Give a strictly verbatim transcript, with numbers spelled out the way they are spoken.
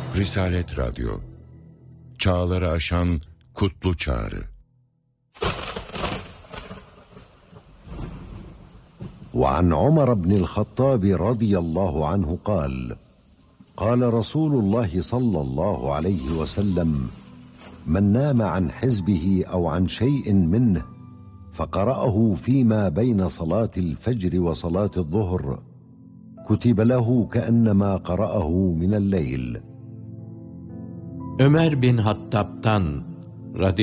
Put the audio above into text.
Risalet Radyo, çağları aşan kutlu çağrı. وعن عمر بن الخطاب رضي الله عنه قال قال رسول الله صلى الله عليه وسلم من نام عن حزبه أو عن شيء منه فقرأه فيما بين صلاة الفجر وصلاة الظهر كتب له كأنما قرأه من الليل. Ömer bin Hattab'tan radıyallahu